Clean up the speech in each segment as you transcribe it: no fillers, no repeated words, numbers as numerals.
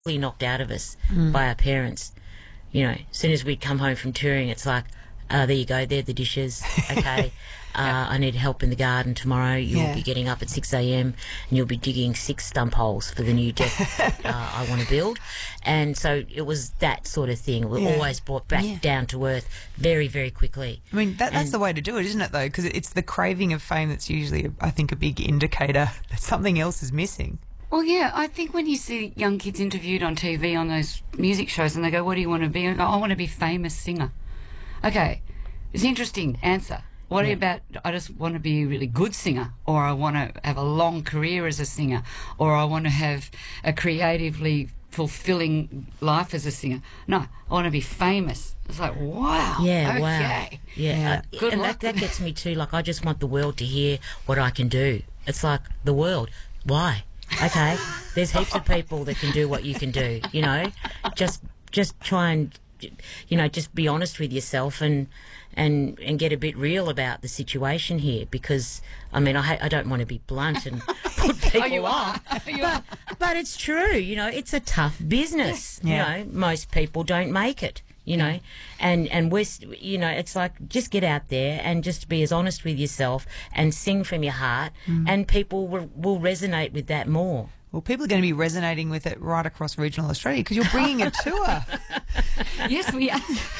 knocked out of us by our parents. You know, as soon as we'd come home from touring, it's like, there you go, they're the dishes. Okay, I need help in the garden tomorrow. You'll be getting up at 6 a.m. and you'll be digging 6 stump holes for the new deck I want to build. And so it was that sort of thing. We were always brought back down to earth very, very quickly. I mean, that's the way to do it, isn't it, though? Because it's the craving of fame that's usually, I think, a big indicator that something else is missing. Well, yeah, I think when you see young kids interviewed on TV on those music shows and they go, what do you want to be? I go, I want to be a famous singer. Okay, it's an interesting answer. What about, I just want to be a really good singer, or I want to have a long career as a singer, or I want to have a creatively fulfilling life as a singer. No, I want to be famous. It's like, wow. Yeah, okay. wow. Yeah. Good and luck. that gets me too. Like, I just want the world to hear what I can do. It's like, the world. Why? Okay, there's heaps of people that can do what you can do, you know. Just try and, you know, just be honest with yourself and get a bit real about the situation here, because I mean, I don't want to be blunt and put people off, but it's true. You know, it's a tough business. You know, most people don't make it. You know, and we're, you know, it's like, just get out there and just be as honest with yourself and sing from your heart, and people will resonate with that more. Well, people are going to be resonating with it right across regional Australia because you're bringing a tour. Yes, we are.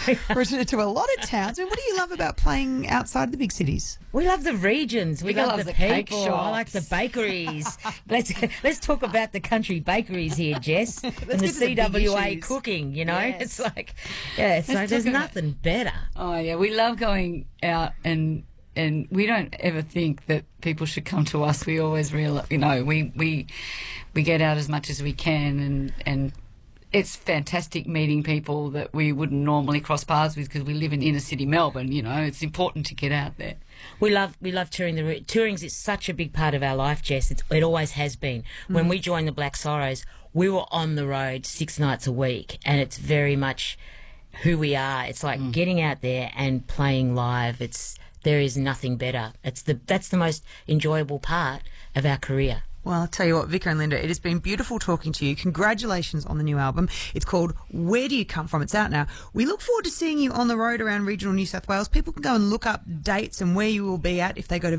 To a lot of towns. I mean, what do you love about playing outside the big cities? We love the regions. We love the cake people. shops. I like the bakeries. Let's talk about the country bakeries here, Jess, and the get to the big CWA issues. cooking. You know, Yes. it's like, it's like there's nothing better. Oh, yeah, we love going out and we don't ever think that people should come to us. We always realize, you know, we get out as much as we can, and it's fantastic meeting people that we wouldn't normally cross paths with because we live in inner city Melbourne. You know, it's important to get out there. We love touring. Touring's is such a big part of our life, Jess. It always has been. When we joined the Black Sorrows, we were on the road 6 nights a week, and it's very much who we are. It's like getting out there and playing live. There is nothing better. That's the most enjoyable part of our career. Well, I'll tell you what, Vicar and Linda, it has been beautiful talking to you. Congratulations on the new album. It's called Where Do You Come From? It's out now. We look forward to seeing you on the road around regional New South Wales. People can go and look up dates and where you will be at if they go to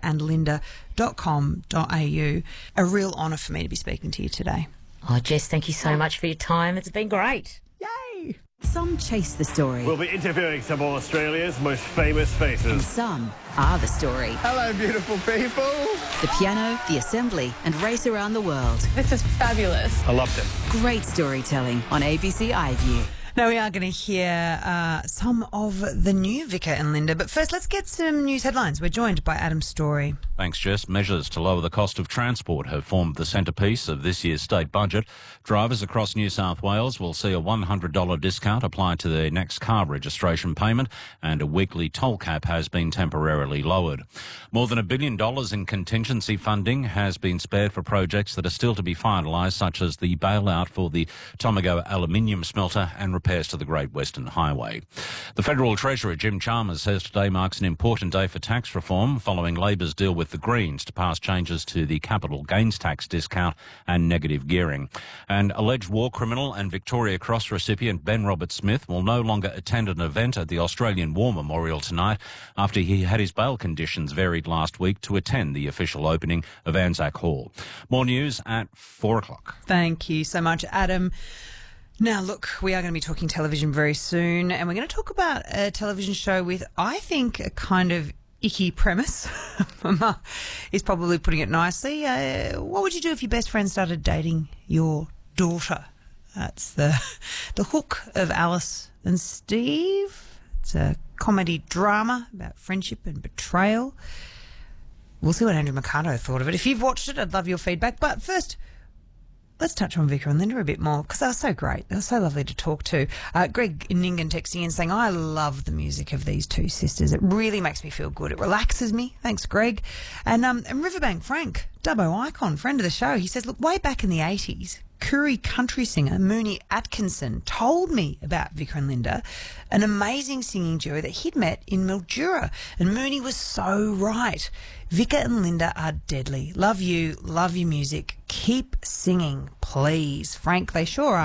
vicarandlinda.com.au. A real honour for me to be speaking to you today. Oh, Jess, thank you so much for your time. It's been great. Yay! Some chase the story. We'll be interviewing some of Australia's most famous And faces. some are the story. Hello, beautiful people. The piano, the assembly, and race around the world. This is fabulous. I loved it. Great storytelling on ABC iView. Now we are going to hear some of the new Vicar and Linda, but first let's get some news headlines. We're joined by Adam Story. Thanks, Jess. Measures to lower the cost of transport have formed the centrepiece of this year's state budget. Drivers across New South Wales will see a $100 discount applied to their next car registration payment, and a weekly toll cap has been temporarily lowered. More than $1 billion in contingency funding has been spared for projects that are still to be finalised, such as the bailout for the Tomago aluminium smelter and repairs to the Great Western Highway. The Federal Treasurer, Jim Chalmers, says today marks an important day for tax reform following Labor's deal with the Greens to pass changes to the capital gains tax discount and negative gearing. And alleged war criminal and Victoria Cross recipient Ben Roberts-Smith will no longer attend an event at the Australian War Memorial tonight after he had his bail conditions varied last week to attend the official opening of Anzac Hall. More news at 4 o'clock. Thank you so much, Adam. Now, look, we are going to be talking television very soon, and we're going to talk about a television show with, I think, a kind of icky premise. Mama is probably putting it nicely. What would you do if your best friend started dating your daughter? That's the hook of Alice and Steve. It's a comedy drama about friendship and betrayal. We'll see what Andrew Mercado thought of it. If you've watched it, I'd love your feedback. But first, let's touch on Vicar and Linda a bit more because they were so great. They were so lovely to talk to. Greg Ningen texting in saying, I love the music of these two sisters. It really makes me feel good. It relaxes me. Thanks, Greg. And Riverbank Frank, Dubbo icon, friend of the show, he says, look, way back in the 80s, Koori country singer Mooney Atkinson told me about Vicar and Linda, an amazing singing duo that he'd met in Mildura. And Mooney was so right. Vicar and Linda are deadly. Love you, love your music. Keep singing, please. Frank, they sure are.